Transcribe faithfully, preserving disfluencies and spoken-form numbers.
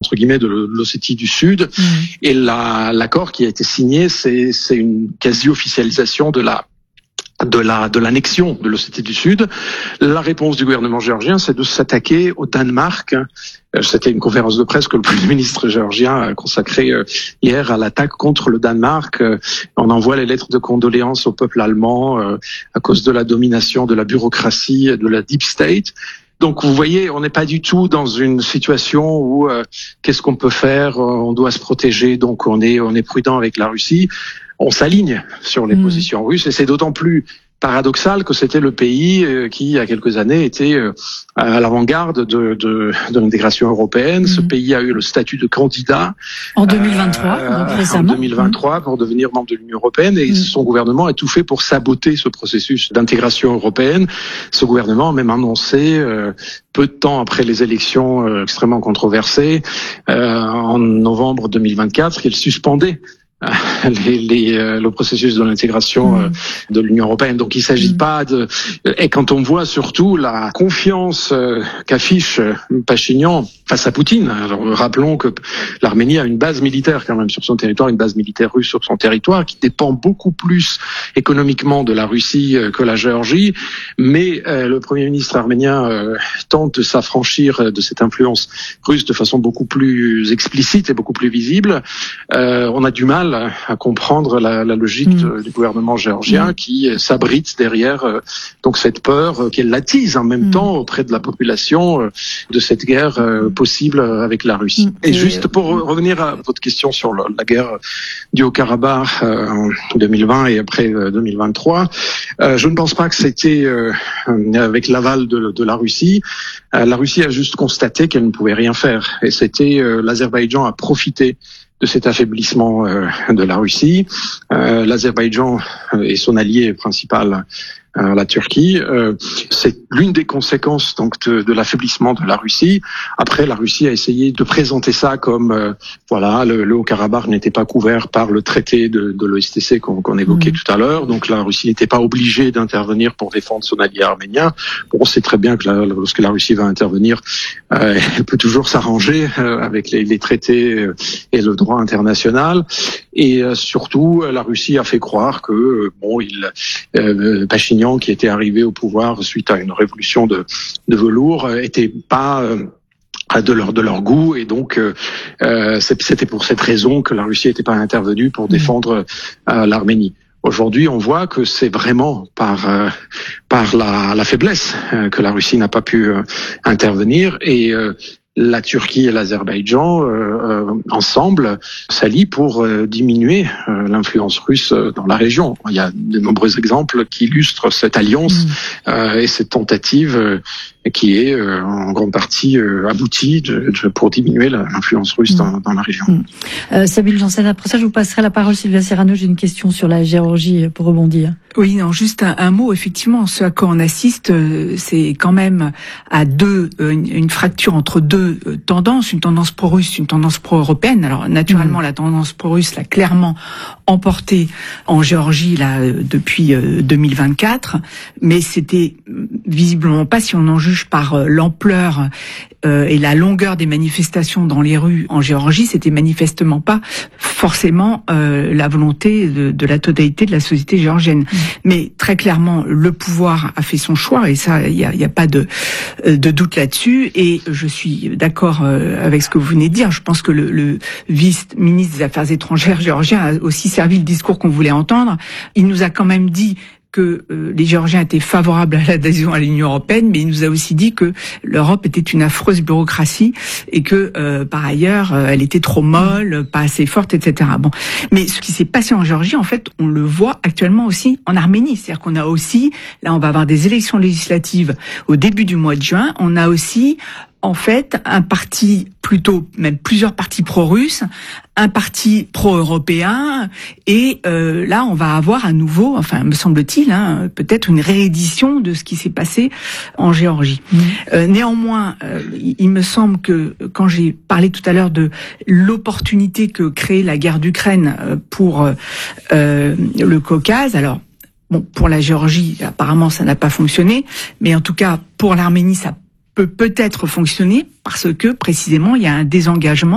entre guillemets de l'Ossétie du Sud. Mmh. Et la, l'accord qui a été signé, c'est, c'est une quasi-officialisation de la de la de l'annexion de l'Ossétie du Sud. La réponse du gouvernement géorgien, c'est de s'attaquer au Danemark. C'était une conférence de presse que le Premier ministre géorgien a consacrée hier à l'attaque contre le Danemark. On envoie les lettres de condoléances au peuple allemand à cause de la domination de la bureaucratie et de la deep state. Donc vous voyez, on n'est pas du tout dans une situation où euh, qu'est-ce qu'on peut faire, on doit se protéger, donc on est on est prudent avec la Russie. On s'aligne sur les mmh. positions russes et c'est d'autant plus paradoxal que c'était le pays qui, il y a quelques années, était à l'avant-garde de, de, de l'intégration européenne. Mmh. Ce pays a eu le statut de candidat en deux mille vingt-trois, euh, donc récemment. En deux mille vingt-trois, mmh. pour devenir membre de l'Union européenne, et mmh. son gouvernement a tout fait pour saboter ce processus d'intégration européenne. Ce gouvernement a même annoncé, euh, peu de temps après les élections euh, extrêmement controversées, euh, en novembre deux mille vingt-quatre, qu'il suspendait Les, les, euh, le processus de l'intégration mmh. euh, de l'Union européenne. Donc il ne s'agit mmh. pas de... Et quand on voit surtout la confiance euh, qu'affiche Pachinian face à Poutine, alors rappelons que l'Arménie a une base militaire quand même sur son territoire, une base militaire russe sur son territoire, qui dépend beaucoup plus économiquement de la Russie euh, que la Géorgie, mais euh, le Premier ministre arménien euh, tente de s'affranchir de cette influence russe de façon beaucoup plus explicite et beaucoup plus visible. Euh, on a du mal à comprendre la, la logique mmh. de, du gouvernement géorgien mmh. qui s'abrite derrière euh, donc cette peur euh, qu'elle l'attise en même mmh. temps auprès de la population euh, de cette guerre euh, possible avec la Russie. Mmh. Et, Et juste pour euh, revenir à votre question sur le, la guerre du Haut-Karabakh euh, en deux mille vingt et après euh, deux mille vingt-trois, euh, je ne pense pas que c'était euh, avec l'aval de, de la Russie. Euh, la Russie a juste constaté qu'elle ne pouvait rien faire. Et c'était euh, l'Azerbaïdjan a profité de cet affaiblissement euh, de la Russie. Euh, L'Azerbaïdjan et son allié principal, euh, la Turquie, euh, c'est l'une des conséquences donc de, de l'affaiblissement de la Russie. Après, la Russie a essayé de présenter ça comme euh, voilà, le, le Haut-Karabakh n'était pas couvert par le traité de, de l'O S T C qu'on qu'on évoquait mmh. tout à l'heure, donc la Russie n'était pas obligée d'intervenir pour défendre son allié arménien. Bon, on sait très bien que la, lorsque la Russie va intervenir, euh, elle peut toujours s'arranger euh, avec les, les traités euh, et le droit international. Et euh, surtout, la Russie a fait croire que euh, bon, il euh, Pachinian, qui était arrivé au pouvoir suite à une révolution de, de velours, euh, était pas euh, de leur de leur goût, et donc euh, c'était pour cette raison que la Russie n'était pas intervenue pour défendre euh, l'Arménie. Aujourd'hui, on voit que c'est vraiment par euh, par la, la faiblesse euh, que la Russie n'a pas pu euh, intervenir, et euh, la Turquie et l'Azerbaïdjan euh, euh, ensemble s'allient pour euh, diminuer euh, l'influence russe euh, dans la région. Il y a de nombreux exemples qui illustrent cette alliance mmh. euh, et cette tentative euh, qui est euh, en grande partie euh, aboutie de, de, pour diminuer l'influence russe mmh. dans, dans la région. Mmh. Euh, Sabine Janssen, après ça je vous passerai la parole. Sylvia Serrano, j'ai une question sur la Géorgie pour rebondir. Oui, non, juste un, un mot. Effectivement, ce à quoi on assiste, euh, c'est quand même à deux, euh, une, une fracture entre deux euh, tendances, une tendance pro-russe, une tendance pro-européenne. Alors naturellement, mmh. la tendance pro-russe l'a clairement emporté en Géorgie là euh, depuis euh, deux mille vingt-quatre, mais c'était visiblement pas, si on en juge par euh, l'ampleur euh, et la longueur des manifestations dans les rues en Géorgie, c'était manifestement pas forcément euh, la volonté de, de la totalité de la société géorgienne. Mmh. Mais très clairement, le pouvoir a fait son choix, et ça, il y a, y a pas de, de doute là-dessus. Et je suis d'accord avec ce que vous venez de dire. Je pense que le, le vice-ministre des Affaires étrangères géorgien a aussi servi le discours qu'on voulait entendre. Il nous a quand même dit que euh, les Géorgiens étaient favorables à l'adhésion à l'Union européenne, mais il nous a aussi dit que l'Europe était une affreuse bureaucratie et que, euh, par ailleurs, euh, elle était trop molle, pas assez forte, et cetera. Bon, mais ce qui s'est passé en Géorgie, en fait, on le voit actuellement aussi en Arménie. C'est-à-dire qu'on a aussi, là, on va avoir des élections législatives au début du mois de juin. On a aussi, en fait, un parti, plutôt même plusieurs partis pro-russes, un parti pro-européen, et euh, là on va avoir à nouveau, enfin me semble-t-il, hein, peut-être une réédition de ce qui s'est passé en Géorgie. Mmh. Euh, néanmoins, euh, il me semble que quand j'ai parlé tout à l'heure de l'opportunité que crée la guerre d'Ukraine pour euh, le Caucase, alors bon, pour la Géorgie apparemment ça n'a pas fonctionné, mais en tout cas pour l'Arménie ça peut peut-être fonctionner parce que précisément il y a un désengagement